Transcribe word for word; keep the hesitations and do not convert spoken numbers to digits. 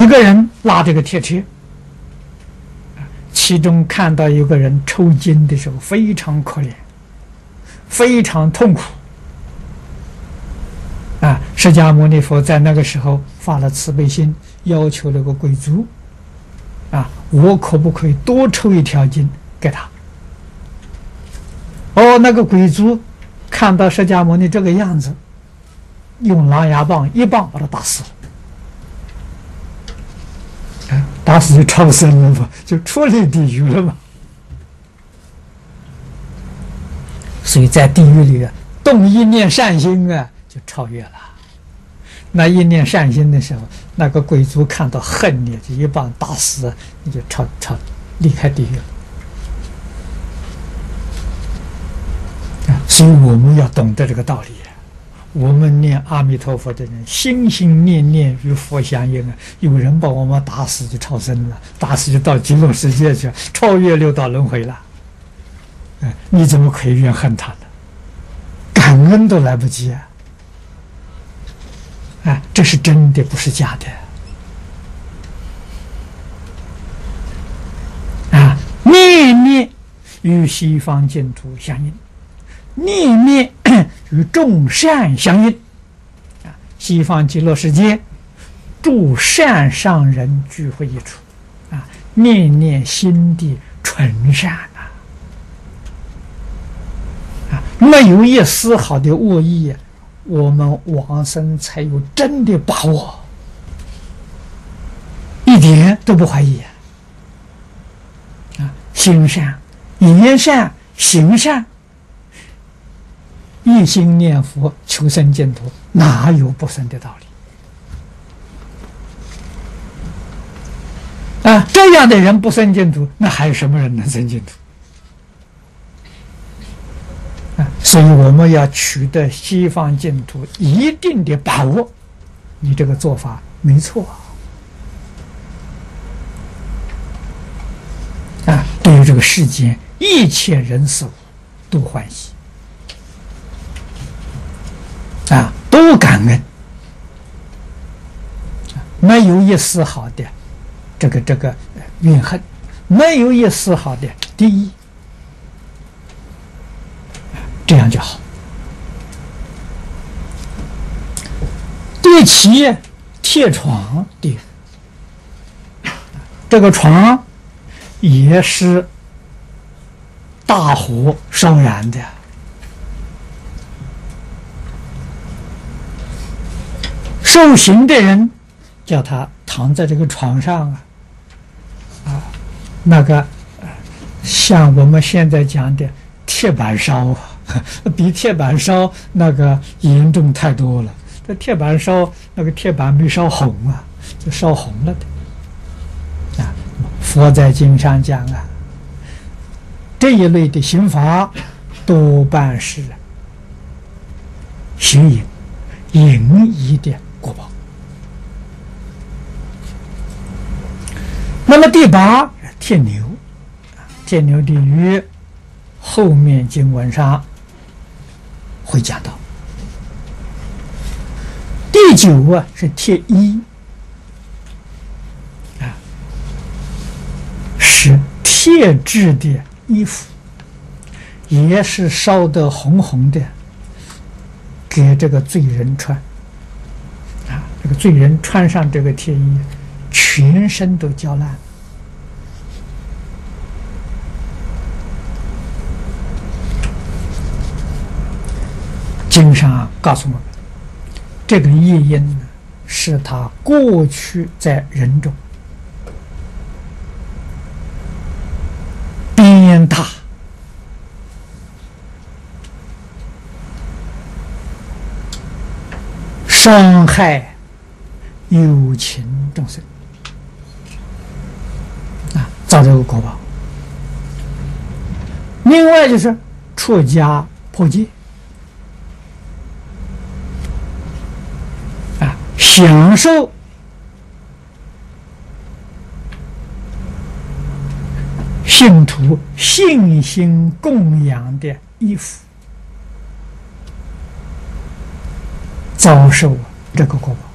个人拉这个铁车，其中看到有个人抽筋的时候非常可怜，非常痛苦。啊，释迦牟尼佛在那个时候发了慈悲心，要求那个贵族，啊，我可不可以多抽一条筋给他？哦，那个贵族看到释迦牟尼这个样子，用狼牙棒一棒把他打死了，啊，打死就超生了嘛，就出了地狱了嘛。所以在地狱里啊，动一念善心啊，就超越了。那一念善心的时候，那个贵族看到恨你，就一棒打死，你就超超离开地狱了。啊，所以我们要懂得这个道理。我们念阿弥陀佛的人，心心念念与佛相应啊。有人把我们打死就超生了，打死就到极乐世界去，超越六道轮回了。哎，你怎么可以怨恨他呢？感恩都来不及啊！啊，这是真的，不是假的。啊，念念与西方净土相应，念念与众善相应。啊，西方极乐世界诸善上人聚会一处，啊，念念心地纯善啊，啊，没有一丝毫的恶意，我们往生才有真的把握，一点都不怀疑啊！心善、言善、行善，一心念佛求生净土，哪有不生的道理啊？这样的人不生净土，那还有什么人能生净土？所以我们要取得西方净土一定的把握，你这个做法没错啊！对于这个世间一切人事物都欢喜啊，都感恩，没有一丝毫的这个这个怨恨，没有一丝毫的敌意。这样就好。对其贴床的这个床也是大火烧燃的，受刑的人叫他躺在这个床上啊，啊，那个像我们现在讲的铁板烧啊。比铁板烧那个严重太多了。这铁板烧那个铁板没烧红啊，就烧红了的。啊，佛在经上讲啊，这一类的刑罚多半是行淫、淫逸的果报。那么第八，铁牛，铁牛地狱后面经文上会讲到。第九啊是铁衣啊，是铁制的衣服，也是烧得红红的，给这个罪人穿啊。这个罪人穿上这个铁衣，全身都焦烂。经上告诉我们，这个业因呢，是他过去在人中鞭挞伤害有情众生啊，造这个果报。另外就是出家破戒。享受信徒信心供养的衣服，遭受这个果报。